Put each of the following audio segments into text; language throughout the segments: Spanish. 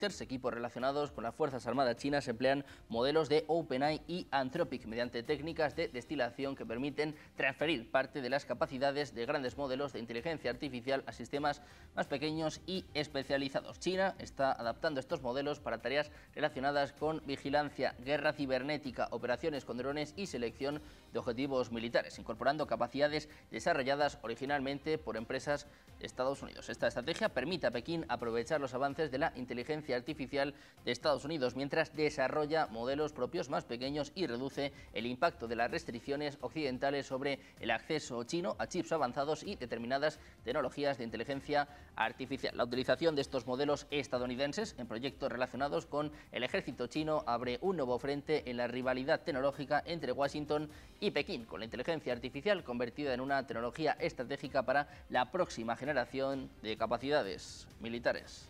Equipos relacionados con las Fuerzas Armadas chinas emplean modelos de OpenAI y Anthropic mediante técnicas de destilación que permiten transferir parte de las capacidades de grandes modelos de inteligencia artificial a sistemas más pequeños y especializados. China está adaptando estos modelos para tareas relacionadas con vigilancia, guerra cibernética, operaciones con drones y selección de objetivos militares, incorporando capacidades desarrolladas originalmente por empresas de Estados Unidos. Esta estrategia permite a Pekín aprovechar los avances de la inteligencia artificial de Estados Unidos mientras desarrolla modelos propios más pequeños y reduce el impacto de las restricciones occidentales sobre el acceso chino a chips avanzados y determinadas tecnologías de inteligencia artificial. La utilización de estos modelos estadounidenses en proyectos relacionados con el ejército chino abre un nuevo frente en la rivalidad tecnológica entre Washington y Pekín, con la inteligencia artificial convertida en una tecnología estratégica para la próxima generación de capacidades militares.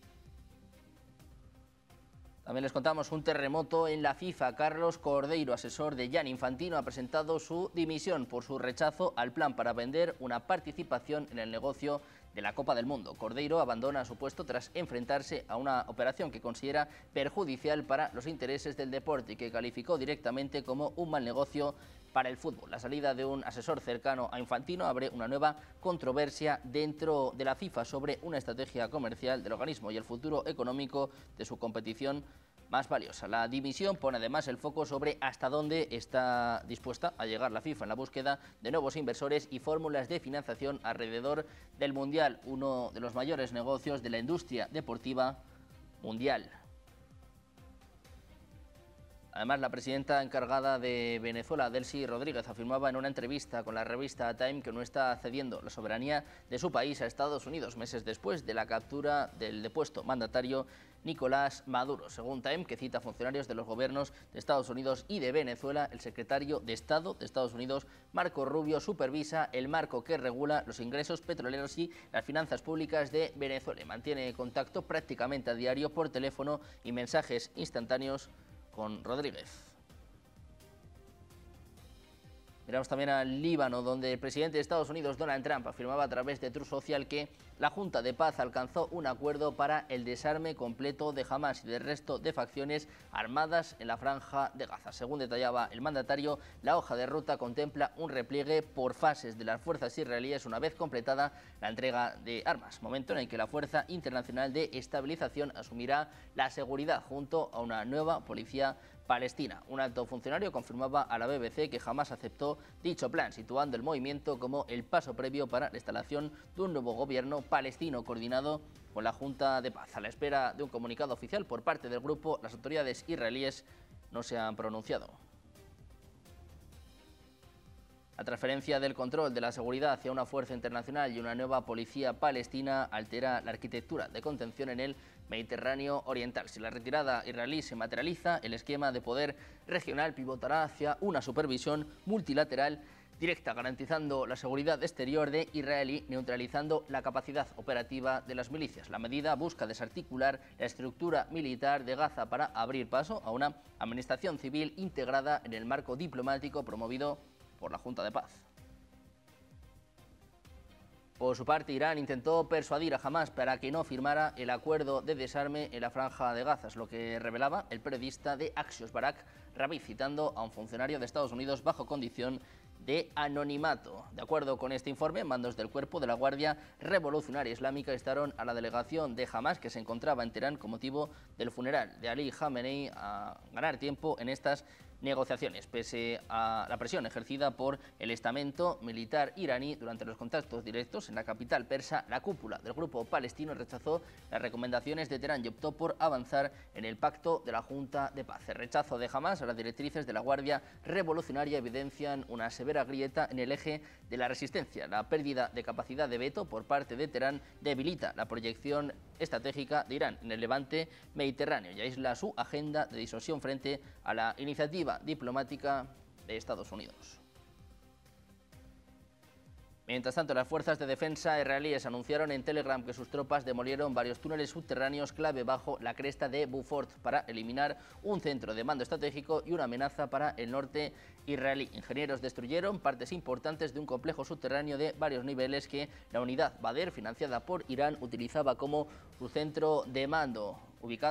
También les contamos un terremoto en la FIFA. Carlos Cordeiro, asesor de Gianni Infantino, ha presentado su dimisión por su rechazo al plan para vender una participación en el negocio de la Copa del Mundo. Cordeiro abandona su puesto tras enfrentarse a una operación que considera perjudicial para los intereses del deporte y que calificó directamente como un mal negocio para el fútbol. La salida de un asesor cercano a Infantino abre una nueva controversia dentro de la FIFA sobre una estrategia comercial del organismo y el futuro económico de su competición más valiosa. La dimisión pone además el foco sobre hasta dónde está dispuesta a llegar la FIFA en la búsqueda de nuevos inversores y fórmulas de financiación alrededor del Mundial, uno de los mayores negocios de la industria deportiva mundial. Además, la presidenta encargada de Venezuela, Delcy Rodríguez, afirmaba en una entrevista con la revista Time que no está cediendo la soberanía de su país a Estados Unidos, meses después de la captura del depuesto mandatario Nicolás Maduro. Según Time, que cita funcionarios de los gobiernos de Estados Unidos y de Venezuela, el secretario de Estado de Estados Unidos, Marco Rubio, supervisa el marco que regula los ingresos petroleros y las finanzas públicas de Venezuela. Mantiene contacto prácticamente a diario por teléfono y mensajes instantáneos con Rodríguez. Miramos también al Líbano, donde el presidente de Estados Unidos, Donald Trump, afirmaba a través de Truth Social que la Junta de Paz alcanzó un acuerdo para el desarme completo de Hamás y del resto de facciones armadas en la franja de Gaza. Según detallaba el mandatario, la hoja de ruta contempla un repliegue por fases de las fuerzas israelíes una vez completada la entrega de armas, momento en el que la Fuerza Internacional de Estabilización asumirá la seguridad junto a una nueva policía palestina. Un alto funcionario confirmaba a la BBC que Hamás aceptó dicho plan, situando el movimiento como el paso previo para la instalación de un nuevo gobierno palestino coordinado con la Junta de Paz. A la espera de un comunicado oficial por parte del grupo, las autoridades israelíes no se han pronunciado. La transferencia del control de la seguridad hacia una fuerza internacional y una nueva policía palestina altera la arquitectura de contención en el Mediterráneo Oriental. Si la retirada israelí se materializa, el esquema de poder regional pivotará hacia una supervisión multilateral directa, garantizando la seguridad exterior de Israel y neutralizando la capacidad operativa de las milicias. La medida busca desarticular la estructura militar de Gaza para abrir paso a una administración civil integrada en el marco diplomático promovido por la Junta de Paz. Por su parte, Irán intentó persuadir a Hamás para que no firmara el acuerdo de desarme en la franja de Gaza, es lo que revelaba el periodista de Axios, Barak Ravid, citando a un funcionario de Estados Unidos bajo condición de anonimato. De acuerdo con este informe, mandos del cuerpo de la Guardia Revolucionaria Islámica instaron a la delegación de Hamás, que se encontraba en Teherán con motivo del funeral de Ali Khamenei, a ganar tiempo en estas negociaciones, pese a la presión ejercida por el estamento militar iraní durante los contactos directos en la capital persa. La cúpula del grupo palestino rechazó las recomendaciones de Teherán y optó por avanzar en el pacto de la Junta de Paz. El rechazo de Hamás a las directrices de la Guardia Revolucionaria evidencian una severa grieta en el eje de la resistencia. La pérdida de capacidad de veto por parte de Teherán debilita la proyección estratégica de Irán en el levante mediterráneo y aísla su agenda de disuasión frente a la iniciativa diplomática de Estados Unidos. Mientras tanto, las fuerzas de defensa israelíes anunciaron en Telegram que sus tropas demolieron varios túneles subterráneos clave bajo la cresta de Beaufort para eliminar un centro de mando estratégico y una amenaza para el norte israelí. Ingenieros destruyeron partes importantes de un complejo subterráneo de varios niveles que la unidad Badr, financiada por Irán, utilizaba como su centro de mando, ubicado